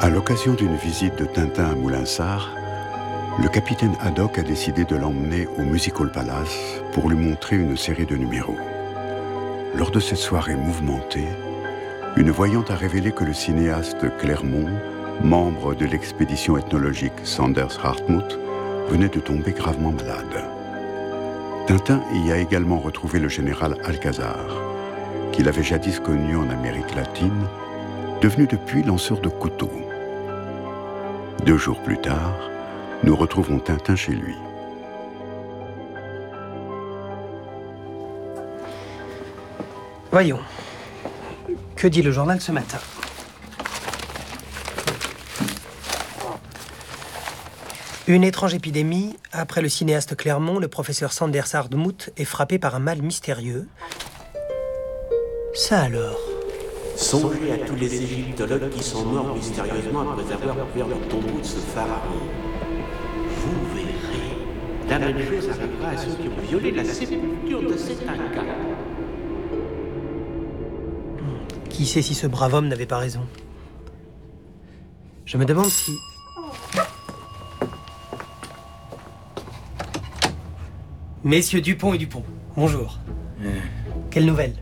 À l'occasion d'une visite de Tintin à Moulinsart, le capitaine Haddock a décidé de l'emmener au Music Hall Palace pour lui montrer une série de numéros. Lors de cette soirée mouvementée, une voyante a révélé que le cinéaste Clermont, membre de l'expédition ethnologique Sanders-Hartmut, venait de tomber gravement malade. Tintin y a également retrouvé le général Alcazar, qu'il avait jadis connu en Amérique latine, devenu depuis lanceur de couteaux. 2 jours plus tard, nous retrouvons Tintin chez lui. Voyons. Que dit le journal ce matin? Une étrange épidémie. Après le cinéaste Clermont, le professeur Sanders Hartmut est frappé par un mal mystérieux. Ça alors? Songez à tous les égyptologues qui sont morts mystérieusement après avoir ouvert le tombeau de ce pharaon. Vous verrez, la même chose arrivera à ceux qui ont violé la sépulture de cet Inca. Qui sait si ce brave homme n'avait pas raison? Je me demande si... Messieurs Dupont et Dupont, bonjour. Quelle nouvelle?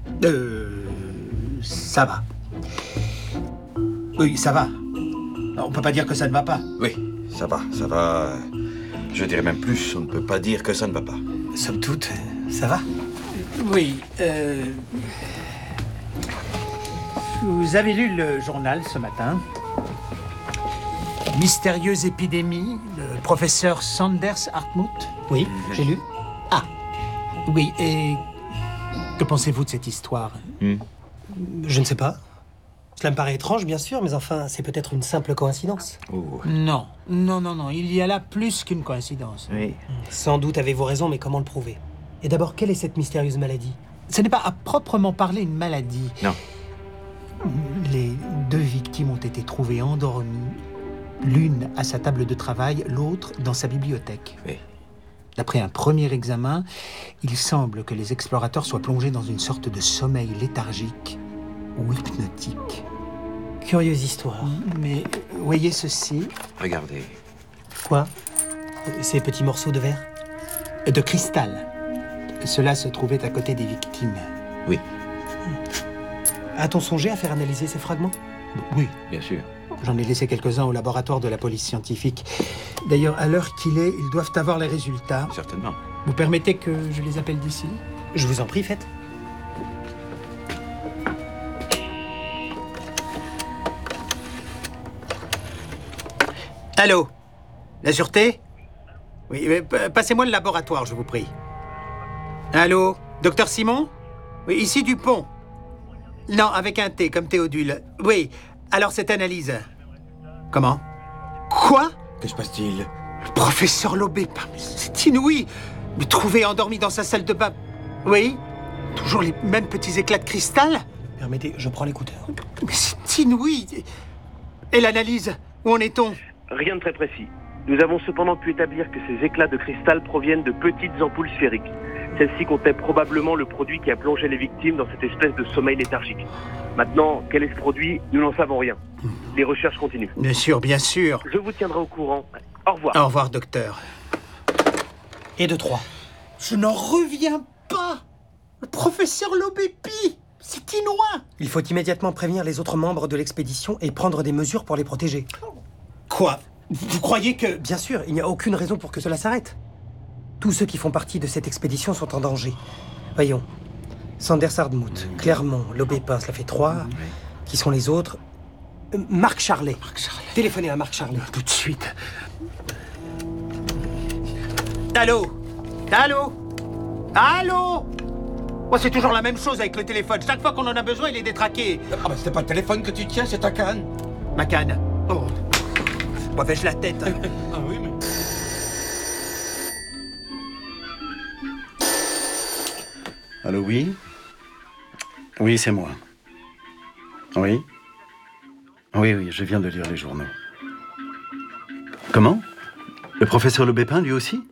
Ça va. Oui, ça va. On peut pas dire que ça ne va pas. Oui, ça va, ça va. Je dirais même plus, on ne peut pas dire que ça ne va pas. Somme toute, ça va? Oui, vous avez lu le journal ce matin? Mystérieuse épidémie, le professeur Sanders Hartmut? Oui, j'ai lu. Ah, oui, et que pensez-vous de cette histoire? Je ne sais pas. Cela me paraît étrange, bien sûr, mais enfin, c'est peut-être une simple coïncidence. Non, il y a là plus qu'une coïncidence. Oui. Sans doute avez-vous raison, mais comment le prouver? Et d'abord, quelle est cette mystérieuse maladie? Ce n'est pas à proprement parler une maladie. Non. Les 2 victimes ont été trouvées endormies, l'une à sa table de travail, l'autre dans sa bibliothèque. Oui. D'après un premier examen, il semble que les explorateurs soient plongés dans une sorte de sommeil léthargique ou hypnotique. Curieuse histoire. Mais voyez ceci. Regardez. Quoi? Ces petits morceaux de verre? De cristal. Cela se trouvait à côté des victimes. Oui. A-t-on songé à faire analyser ces fragments? Oui. Bien sûr. J'en ai laissé quelques-uns au laboratoire de la police scientifique. D'ailleurs, à l'heure qu'il est, ils doivent avoir les résultats. Certainement. Vous permettez que je les appelle d'ici? Je vous en prie, faites. Allô? La sûreté? Oui, mais passez-moi le laboratoire, je vous prie. Allô? Docteur Simon? Oui, ici Dupont. Non, avec un T, comme Théodule. Oui, alors cette analyse. Comment? Quoi? Que se passe-t-il? Le professeur Lobépin, c'est inouï. Me trouver endormi dans sa salle de bain. Oui? Toujours les mêmes petits éclats de cristal? Permettez, je prends l'écouteur. Mais c'est inouï. Et l'analyse? Où en est-on? Rien de très précis. Nous avons cependant pu établir que ces éclats de cristal proviennent de petites ampoules sphériques. Celles-ci contenaient probablement le produit qui a plongé les victimes dans cette espèce de sommeil léthargique. Maintenant, quel est ce produit? Nous n'en savons rien. Les recherches continuent. Bien sûr, bien sûr. Je vous tiendrai au courant. Au revoir. Au revoir, docteur. Et de 3. Je n'en reviens pas. Le professeur Lobépi, c'est inouï. Il faut immédiatement prévenir les autres membres de l'expédition et prendre des mesures pour les protéger. Quoi? Vous croyez que... Bien sûr, il n'y a aucune raison pour que cela s'arrête. Tous ceux qui font partie de cette expédition sont en danger. Voyons. Sanders Hartmut, Clermont, Lobépin, cela fait 3. Qui sont les autres? Marc Charlet. Téléphonez à Marc Charlet. Tout de suite. Allô? Allô? Allô? Oh, c'est toujours la même chose avec le téléphone. Chaque fois qu'on en a besoin, il est détraqué. Ah bah c'est pas le téléphone que tu tiens, c'est ta canne. Ma canne. Oh. Moi, fais-je la tête. Ah oui, mais... Allô, oui? Oui, c'est moi. Oui? Oui, je viens de lire les journaux. Comment? Le professeur Lobépin, lui aussi?